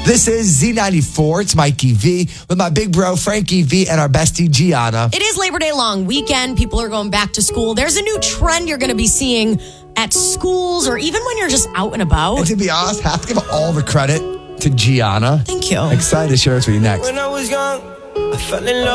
This is Z94. It's Mikey V with my big bro, Frankie V, and our bestie, Gianna. It is Labor Day long weekend. People are going back to school. There's a new trend you're going to be seeing at schools or even when you're just out and about. And to be honest, have to give all the credit to Gianna. Thank you. Excited to share this with you next. When I was young, I fell in love.